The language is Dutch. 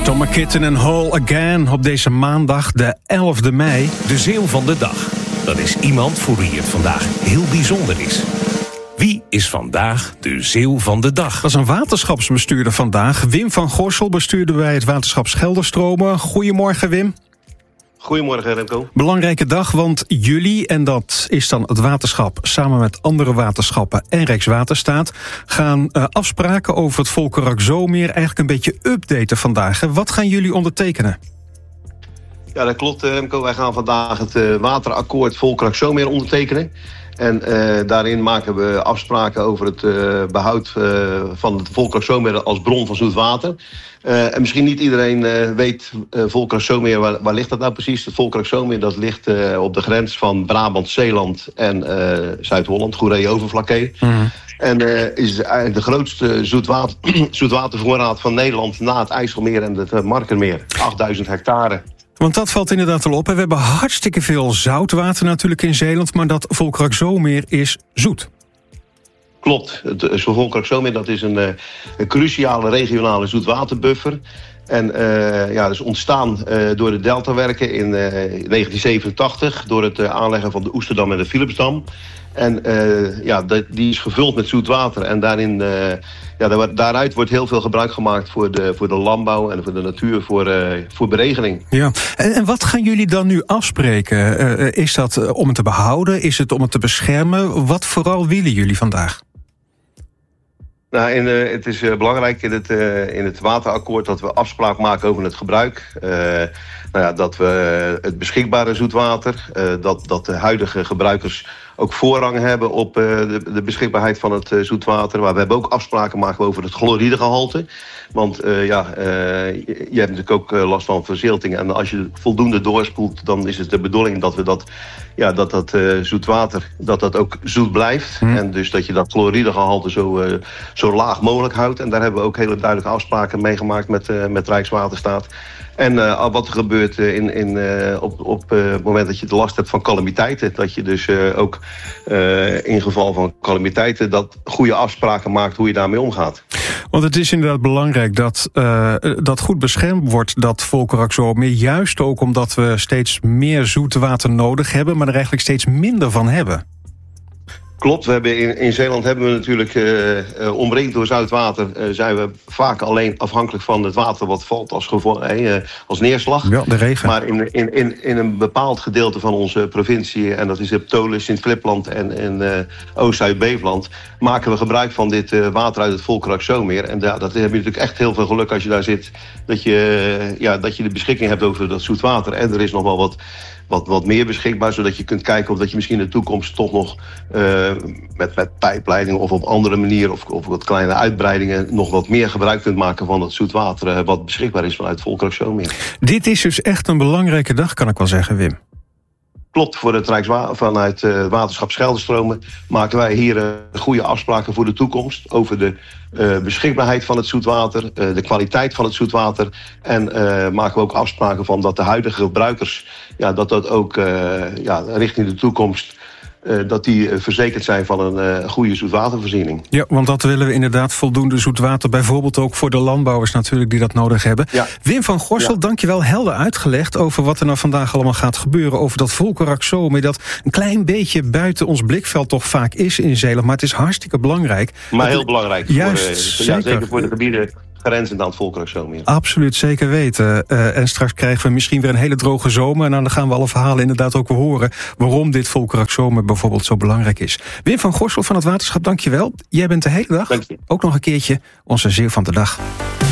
Tom Kitten en Whole Again op deze maandag, de 11e mei. De zeeuw van de dag. Dat is iemand voor wie het vandaag heel bijzonder is. Wie is vandaag de zeeuw van de dag? Dat is een waterschapsbestuurder vandaag. Wim van Gorssel, bestuurder bij het waterschap Scheldenstromen. Goedemorgen, Wim. Goedemorgen, Remco. Belangrijke dag, want jullie, en dat is dan het waterschap samen met andere waterschappen en Rijkswaterstaat, gaan afspraken over het Volkerak-Zomeer eigenlijk een beetje updaten vandaag. Wat gaan jullie ondertekenen? Ja, dat klopt, Remco. Wij gaan vandaag het waterakkoord Volkerak-Zomeer ondertekenen. En daarin maken we afspraken over het behoud van het Volkerak-Zomeer als bron van zoet water. En misschien niet iedereen weet, Volkerak-Zomeer, waar ligt dat nou precies? Het Volkerak-Zomeer dat ligt op de grens van Brabant, Zeeland en Zuid-Holland, Goeree-Overflakkee. Mm-hmm. En is eigenlijk de grootste zoetwatervoorraad van Nederland na het IJsselmeer en het Markermeer. 8000 hectare. Want dat valt inderdaad al op. We hebben hartstikke veel zoutwater natuurlijk in Zeeland, maar dat Volkerak-Zomeer is zoet. Klopt. Het Volkerak-Zomeer dat is een cruciale regionale zoetwaterbuffer. En dat is ontstaan door de deltawerken in 1987... door het aanleggen van de Oesterdam en de Philipsdam. En die is gevuld met zoet water. En daaruit wordt heel veel gebruik gemaakt voor de landbouw en voor de natuur, voor beregening. Ja. En wat gaan jullie dan nu afspreken? Is dat om het te behouden? Is het om het te beschermen? Wat vooral willen jullie vandaag? Nou, het is belangrijk in het waterakkoord dat we afspraak maken over het gebruik. Dat we het beschikbare zoetwater, dat de huidige gebruikers ook voorrang hebben op de beschikbaarheid van het zoetwater. Maar we hebben ook afspraken maken over het chloridegehalte. Want je hebt natuurlijk ook last van verzilting. En als je voldoende doorspoelt, dan is het de bedoeling dat we dat zoetwater dat ook zoet blijft. En dus dat je dat chloridegehalte zo laag mogelijk houdt. En daar hebben we ook hele duidelijke afspraken mee gemaakt met Rijkswaterstaat. En wat er gebeurt op het moment dat je de last hebt van calamiteiten. Dat je dus ook in geval van calamiteiten dat goede afspraken maakt hoe je daarmee omgaat. Want het is inderdaad belangrijk dat goed beschermd wordt, dat Volkerak-Zomeer. Juist ook omdat we steeds meer zoet water nodig hebben, maar er eigenlijk steeds minder van hebben. Klopt, we hebben in Zeeland hebben we natuurlijk omringd door zoutwater. Zijn we vaak alleen afhankelijk van het water wat valt als neerslag. Ja, de regen. Maar in een bepaald gedeelte van onze provincie, en dat is Eptolen, Sint-Flipland en Oost-Zuid-Beveland, maken we gebruik van dit water uit het Volkerak-Zomeer. En dat heb je natuurlijk echt heel veel geluk als je daar zit, dat je de beschikking hebt over dat zoet water. En er is nog wel wat meer beschikbaar, zodat je kunt kijken of dat je misschien in de toekomst toch nog met pijpleidingen of op andere manier of wat kleine uitbreidingen nog wat meer gebruik kunt maken van dat zoet water wat beschikbaar is vanuit Volkerak-Zomeer. Dit is dus echt een belangrijke dag, kan ik wel zeggen, Wim. Klopt, vanuit waterschap Scheldenstromen maken wij hier goede afspraken voor de toekomst over de beschikbaarheid van het zoetwater, de kwaliteit van het zoetwater. En maken we ook afspraken van dat de huidige gebruikers, dat ook richting de toekomst, dat die verzekerd zijn van een goede zoetwatervoorziening. Ja, want dat willen we inderdaad, voldoende zoetwater, bijvoorbeeld ook voor de landbouwers natuurlijk die dat nodig hebben. Ja. Wim van Gorssel, dankjewel, helder uitgelegd over wat er nou vandaag allemaal gaat gebeuren, over dat Volkerak-Zomeer, dat een klein beetje buiten ons blikveld toch vaak is in Zeeland, maar het is hartstikke belangrijk. Maar heel belangrijk. Juist, zeker voor de gebieden grenzend aan het Volkerak-Zomeer. Absoluut, zeker weten. En straks krijgen we misschien weer een hele droge zomer. En dan gaan we alle verhalen inderdaad ook weer horen waarom dit Volkerak-Zomeer bijvoorbeeld zo belangrijk is. Wim van Gorssel van het waterschap, dankjewel. Jij bent de hele dag, ook nog een keertje, onze zeeuw van de dag.